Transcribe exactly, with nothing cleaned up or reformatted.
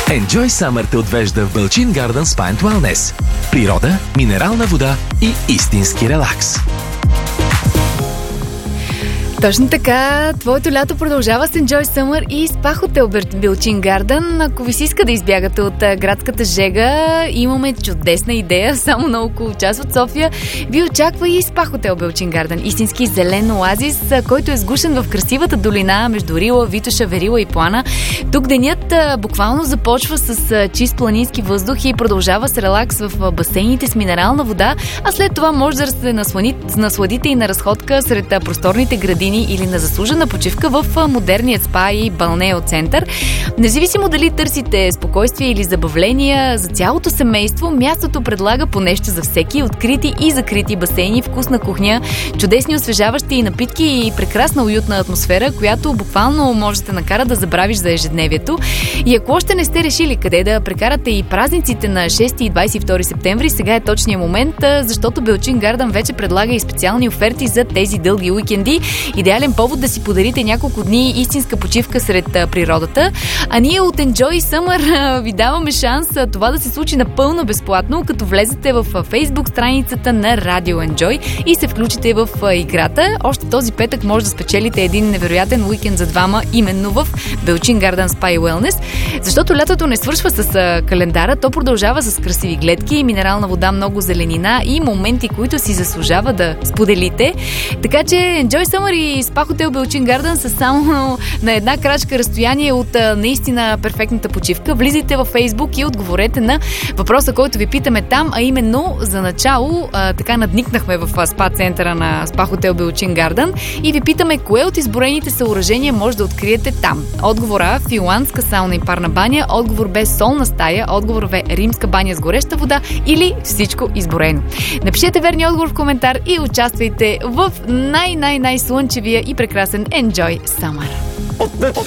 Enjoy Summer те отвежда в Белчин Гарден Spa and Wellness. Природа, минерална вода и истински релакс. Точно така, твоето лято продължава с Enjoy Summer и Spa Hotel Белчин Гарден. Ако ви се иска да избягате от градската жега, имаме чудесна идея. Само на около час от София ви очаква и Spa Hotel Белчин Гарден. Истински зелен оазис, който е сгушен в красивата долина между Рила, Витоша, Верила и Плана. Тук денят буквално започва с чист планински въздух и продължава с релакс в басейните с минерална вода, а след това може да се насладите и на разходка сред просторните градини или на заслужена почивка в модерният спа и балнео център. Независимо дали търсите спокойствие или забавления за цялото семейство, мястото предлага по нещо за всеки, открити и закрити басейни, вкусна кухня, чудесни освежаващи напитки и прекрасна уютна атмосфера, която буквално може да накара да забравиш за ежедневието. И ако още не сте решили къде да прекарате и празниците на шести и двадесет и втори септември, сега е точният момент, защото Белчин Гарден вече предлага и специални оферти за тези дълги уикенди. Идеален повод да си подарите няколко дни истинска почивка сред природата. А ние от Enjoy Summer ви даваме шанс това да се случи напълно безплатно, като влезете в Facebook страницата на Radio Enjoy и се включите в играта. Още този петък може да спечелите един невероятен уикенд за двама именно в Белчин Гарден Spa и Wellness, защото лятото не свършва с календара, то продължава с красиви гледки, минерална вода, много зеленина и моменти, които си заслужава да споделите. Така че Enjoy Summer и Spa Hotel Белчин Гарден са само на една крачка разстояние от наистина перфектната почивка. Влизайте във Facebook и отговорете на въпроса, който ви питаме там, а именно за начало, а, така надникнахме в спа центъра на Spa Hotel Белчин Гарден и ви питаме кое от изброените съоръжения може да откриете там. Отговор А – финландска сауна и парна баня, отговор Б – солна стая, отговор В – римска баня с гореща вода или всичко изброено. Напишете верния отговор в коментар и участвайте в най-най-най слънчевия и прекрасен Enjoy Summer.